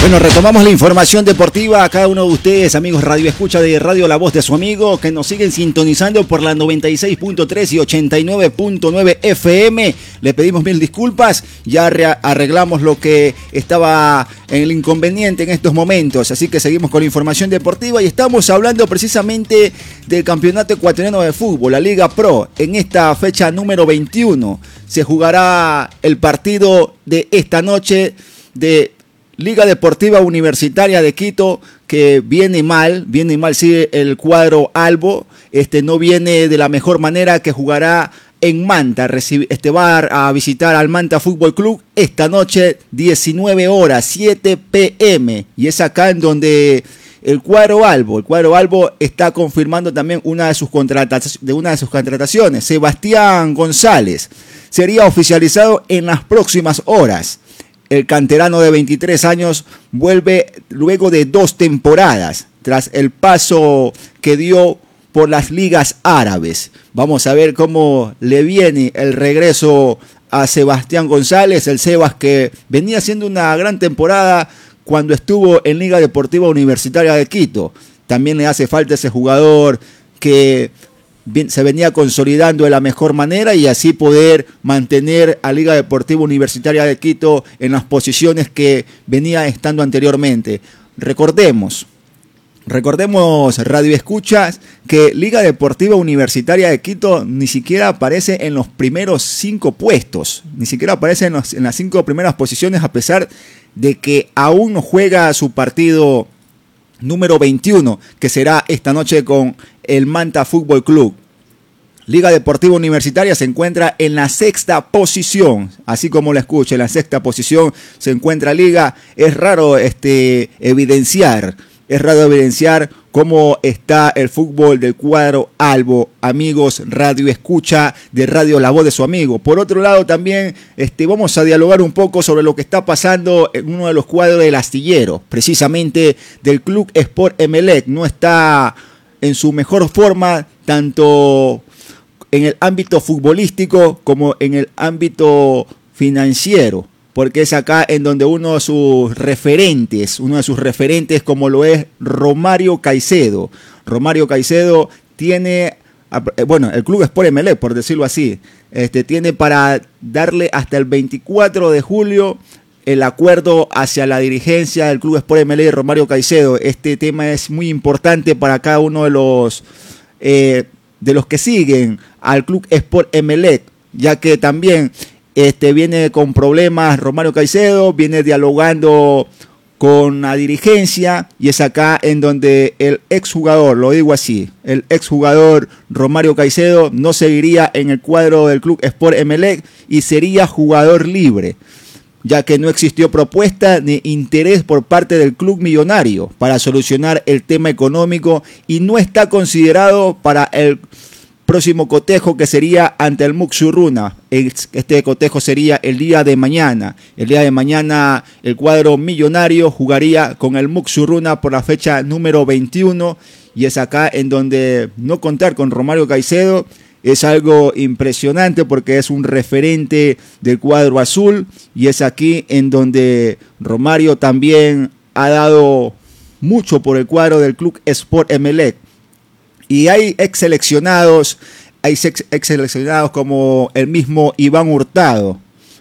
Bueno, retomamos la información deportiva a cada uno de ustedes, amigos Radio Escucha de Radio La Voz de su Amigo, que nos siguen sintonizando por la 96.3 y 89.9 FM. Le pedimos mil disculpas, ya arreglamos lo que estaba en el inconveniente en estos momentos, así que seguimos con la información deportiva y estamos hablando precisamente del Campeonato Ecuatoriano de Fútbol, la Liga Pro. En esta fecha número 21 se jugará el partido de esta noche de Liga Deportiva Universitaria de Quito, que viene mal, sigue el cuadro albo, no viene de la mejor manera, que jugará en Manta, va a visitar al Manta Fútbol Club esta noche, 19 horas, 7 p.m. Y es acá en donde el cuadro albo está confirmando también una de sus contrataciones. Sebastián González sería oficializado en las próximas horas. El canterano de 23 años vuelve luego de 2 temporadas, tras el paso que dio por las ligas árabes. Vamos a ver cómo le viene el regreso a Sebastián González, el Sebas que venía haciendo una gran temporada cuando estuvo en Liga Deportiva Universitaria de Quito. También le hace falta ese jugador que se venía consolidando de la mejor manera y así poder mantener a Liga Deportiva Universitaria de Quito en las posiciones que venía estando anteriormente. Recordemos Radio Escuchas que Liga Deportiva Universitaria de Quito ni siquiera aparece en los primeros 5 puestos, ni siquiera aparece en las 5 primeras posiciones, a pesar de que aún no juega su partido número 21, que será esta noche con el Manta Fútbol Club. Liga Deportiva Universitaria se encuentra en la 6ª posición, así como la escucha, en la 6ª posición se encuentra Liga. Es raro evidenciar cómo está el fútbol del cuadro albo, amigos Radio Escucha de Radio La Voz de su Amigo. Por otro lado también vamos a dialogar un poco sobre lo que está pasando en uno de los cuadros del astillero, precisamente del Club Sport Emelec. No está en su mejor forma, tanto en el ámbito futbolístico como en el ámbito financiero, porque es acá en donde uno de sus referentes como lo es Romario Caicedo. Romario Caicedo tiene, el Club Sport Emelec, por decirlo así, tiene para darle hasta el 24 de julio el acuerdo hacia la dirigencia del Club Sport Emelec de Romario Caicedo. Este tema es muy importante para cada uno de los que siguen al Club Sport Emelec, ya que también viene con problemas Romario Caicedo, viene dialogando con la dirigencia, y es acá en donde el exjugador, lo digo así, el exjugador Romario Caicedo no seguiría en el cuadro del Club Sport Emelec y sería jugador libre, ya que no existió propuesta ni interés por parte del club millonario para solucionar el tema económico y no está considerado para el próximo cotejo, que sería ante el Muxurruna. Este cotejo sería el día de mañana. El día de mañana el cuadro millonario jugaría con el Muxurruna por la fecha número 21, y es acá en donde no contar con Romario Caicedo es algo impresionante, porque es un referente del cuadro azul, y es aquí en donde Romario también ha dado mucho por el cuadro del Club Sport Emelec. Y hay ex seleccionados como el mismo Iván Hurtado.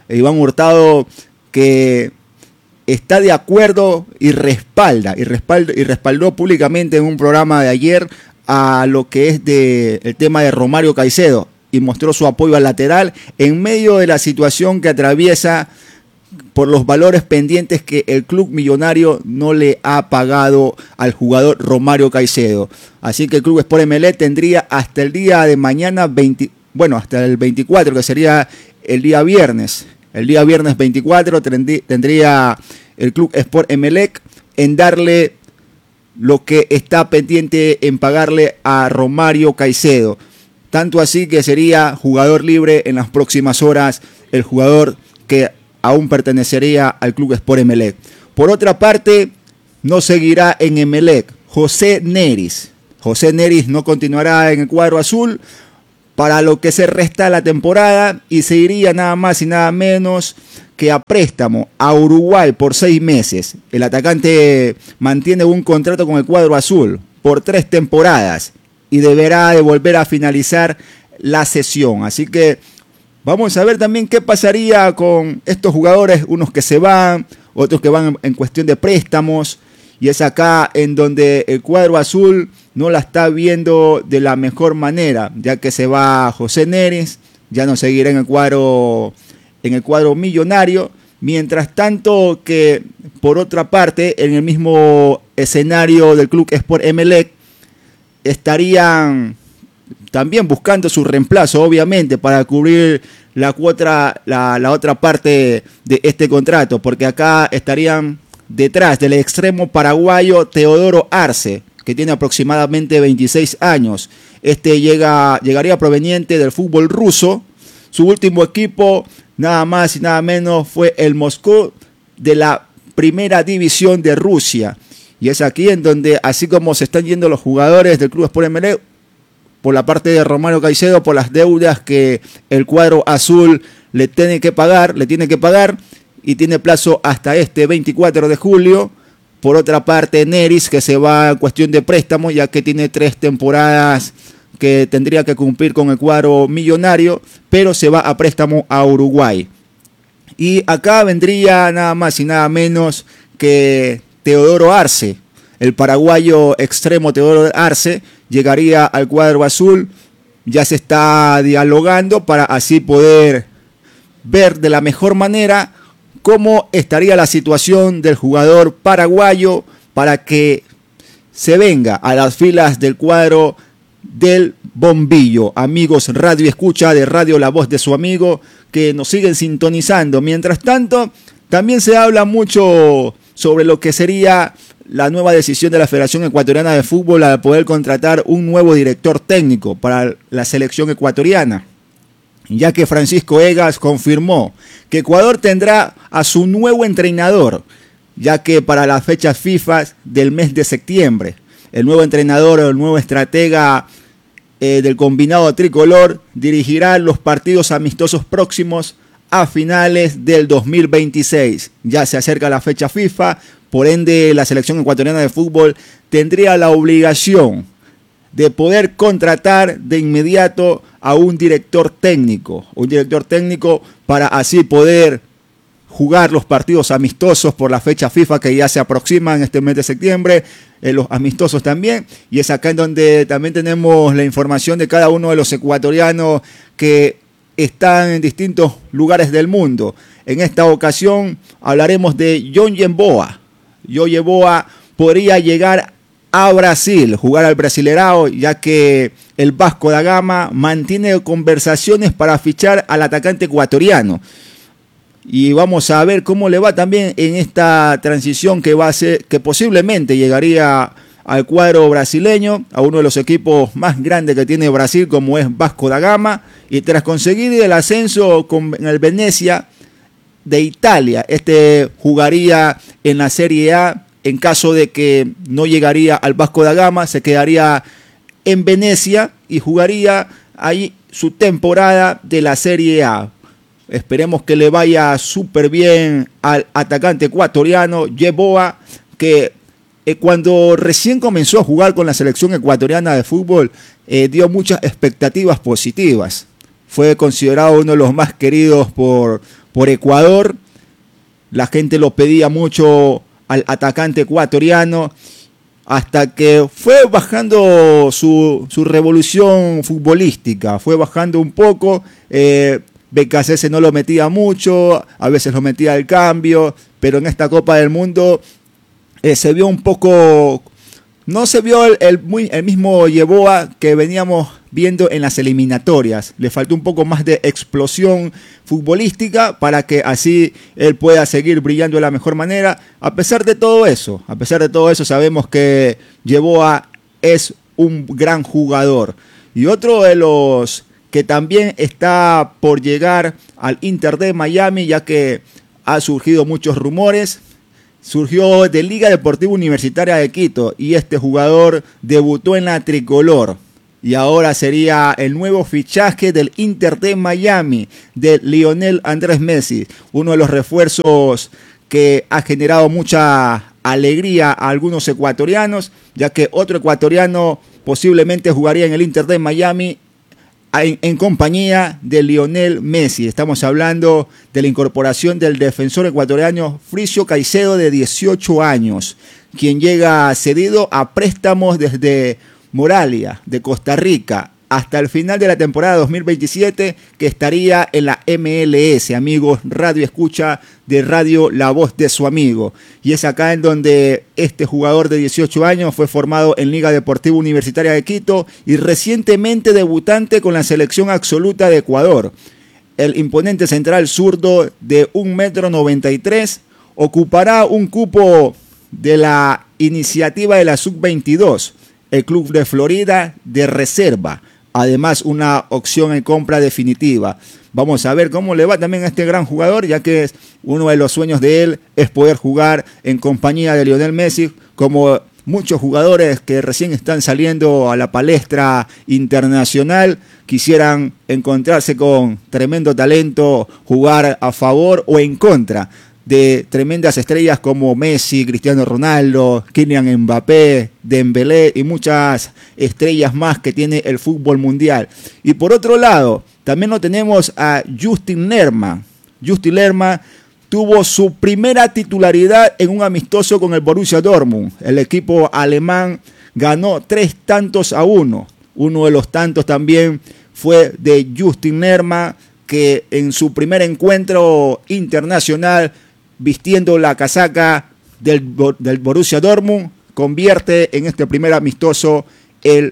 Que está de acuerdo y respaldó públicamente en un programa de ayer a lo que es el tema de Romario Caicedo, y mostró su apoyo al lateral en medio de la situación que atraviesa por los valores pendientes que el club millonario no le ha pagado al jugador Romario Caicedo. Así que el Club Sport Emelec tendría hasta el día de mañana, hasta el 24, que sería el día viernes. El día viernes 24 tendría el Club Sport Emelec en darle lo que está pendiente en pagarle a Romario Caicedo. Tanto así que sería jugador libre en las próximas horas el jugador que aún pertenecería al Club Sport Emelec. Por otra parte, no seguirá en Emelec José Neris. José Neris no continuará en el cuadro azul, para lo que se resta de la temporada y se iría nada más y nada menos que a préstamo a Uruguay por 6 meses. El atacante mantiene un contrato con el cuadro azul por 3 temporadas y deberá de volver a finalizar la cesión. Así que vamos a ver también qué pasaría con estos jugadores, unos que se van, otros que van en cuestión de préstamos. Y es acá en donde el cuadro azul no la está viendo de la mejor manera, ya que se va José Neris, ya no seguirá en el cuadro millonario. Mientras tanto que, por otra parte, en el mismo escenario del Club Sport Emelec, estarían también buscando su reemplazo, obviamente, para cubrir la otra parte de este contrato, porque acá estarían detrás del extremo paraguayo Teodoro Arce, que tiene aproximadamente 26 años. Este llegaría proveniente del fútbol ruso. Su último equipo, nada más y nada menos, fue el Moscú de la primera división de Rusia. Y es aquí en donde, así como se están yendo los jugadores del Club Sport Emelec, por la parte de Romano Caicedo, por las deudas que el cuadro azul le tiene que pagar, y tiene plazo hasta este 24 de julio. Por otra parte, Neris, que se va en cuestión de préstamo, ya que tiene 3 temporadas que tendría que cumplir con el cuadro millonario, pero se va a préstamo a Uruguay. Y acá vendría nada más y nada menos que Teodoro Arce, el paraguayo extremo Teodoro Arce, llegaría al cuadro azul. Ya se está dialogando para así poder ver de la mejor manera cómo estaría la situación del jugador paraguayo para que se venga a las filas del cuadro del bombillo. Amigos Radio Escucha de Radio La Voz de su Amigo, que nos siguen sintonizando. Mientras tanto, también se habla mucho sobre lo que sería la nueva decisión de la Federación Ecuatoriana de Fútbol al poder contratar un nuevo director técnico para la selección ecuatoriana, ya que Francisco Egas confirmó que Ecuador tendrá a su nuevo entrenador, ya que para las fechas FIFA del mes de septiembre, el nuevo entrenador, el nuevo estratega del combinado tricolor, dirigirá los partidos amistosos próximos a finales del 2026. Ya se acerca la fecha FIFA, por ende la selección ecuatoriana de fútbol tendría la obligación de poder contratar de inmediato a un director técnico para así poder jugar los partidos amistosos por la fecha FIFA que ya se aproxima en este mes de septiembre, los amistosos también. Y es acá en donde también tenemos la información de cada uno de los ecuatorianos que están en distintos lugares del mundo. En esta ocasión hablaremos de John Yeboah. John Yeboah podría llegar a Brasil, jugar al Brasileirao, ya que el Vasco da Gama mantiene conversaciones para fichar al atacante ecuatoriano. Y vamos a ver cómo le va también en esta transición que va a ser, que posiblemente llegaría al cuadro brasileño, a uno de los equipos más grandes que tiene Brasil, como es Vasco da Gama, y tras conseguir el ascenso con el Venezia de Italia, este jugaría en la Serie A. En caso de que no llegaría al Vasco da Gama, se quedaría en Venecia y jugaría ahí su temporada de la Serie A. Esperemos que le vaya súper bien al atacante ecuatoriano Yeboah, que cuando recién comenzó a jugar con la selección ecuatoriana de fútbol dio muchas expectativas positivas. Fue considerado uno de los más queridos por Ecuador. La gente lo pedía mucho al atacante ecuatoriano, hasta que fue bajando su revolución futbolística, fue bajando un poco. BKC no lo metía mucho, a veces lo metía al cambio, pero en esta Copa del Mundo se vio un poco, no se vio el mismo Yeboah que veníamos viendo en las eliminatorias. Le faltó un poco más de explosión futbolística para que así él pueda seguir brillando de la mejor manera. A pesar de todo eso, sabemos que Yeboah es un gran jugador. Y otro de los que también está por llegar al Inter de Miami, ya que ha surgido muchos rumores, surgió de Liga Deportiva Universitaria de Quito, y este jugador debutó en la tricolor. y ahora sería el nuevo fichaje del Inter de Miami, de Lionel Andrés Messi, uno de los refuerzos que ha generado mucha alegría a algunos ecuatorianos, ya que otro ecuatoriano posiblemente jugaría en el Inter de Miami en compañía de Lionel Messi. Estamos hablando de la incorporación del defensor ecuatoriano Fricio Caicedo, de 18 años, quien llega cedido a préstamos desde Moralia, de Costa Rica, hasta el final de la temporada 2027, que estaría en la MLS, amigos Radio Escucha de Radio La Voz de su Amigo. Y es acá en donde este jugador de 18 años fue formado en Liga Deportiva Universitaria de Quito y recientemente debutante con la selección absoluta de Ecuador. El imponente central zurdo de 1,93 m ocupará un cupo de la iniciativa de la Sub-22, el club de Florida de reserva. Además, una opción en compra definitiva. Vamos a ver cómo le va también a este gran jugador, ya que es uno de los sueños de él es poder jugar en compañía de Lionel Messi, como muchos jugadores que recién están saliendo a la palestra internacional quisieran encontrarse con tremendo talento, jugar a favor o en contra de tremendas estrellas como Messi, Cristiano Ronaldo, Kylian Mbappé, Dembélé y muchas estrellas más que tiene el fútbol mundial. Y por otro lado, también lo tenemos a Justin Lerma. Justin Lerma tuvo su primera titularidad en un amistoso con el Borussia Dortmund. El equipo alemán ganó 3-1. Uno de los tantos también fue de Justin Lerma, que en su primer encuentro internacional, vistiendo la casaca del Borussia Dortmund, convierte en este primer amistoso el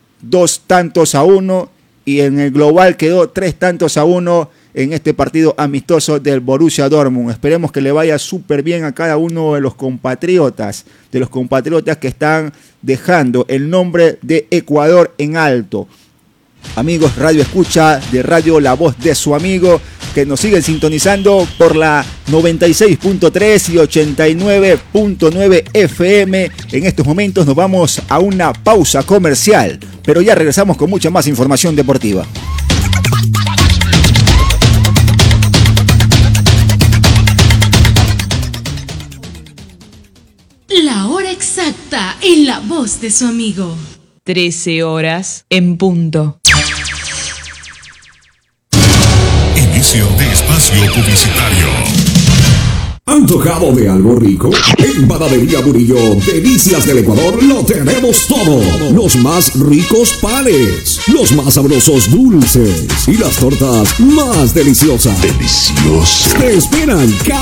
2-1 y en el global quedó 3-1 en este partido amistoso del Borussia Dortmund. Esperemos que le vaya súper bien a cada uno de los compatriotas que están dejando el nombre de Ecuador en alto. Amigos Radio Escucha de Radio La Voz de su Amigo, que nos siguen sintonizando por la 96.3 y 89.9 FM. En estos momentos nos vamos a una pausa comercial, pero ya regresamos con mucha más información deportiva. La hora exacta en La Voz de su Amigo. 13 horas en punto. Inicio de espacio publicitario. ¿Antojado de algo rico? En Panadería Murillo, Delicias del Ecuador, lo tenemos todo. Los más ricos panes, los más sabrosos dulces y las tortas más deliciosas. Delicioso. Te esperan cada